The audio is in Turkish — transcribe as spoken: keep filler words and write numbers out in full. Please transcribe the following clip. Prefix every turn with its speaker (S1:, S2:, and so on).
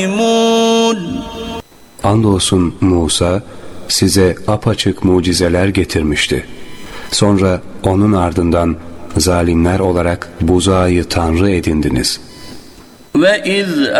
S1: Andolsun Musa size apaçık mucizeler getirmişti. Sonra onun ardından zalimler olarak buzağı tanrı edindiniz.
S2: وَإِذْ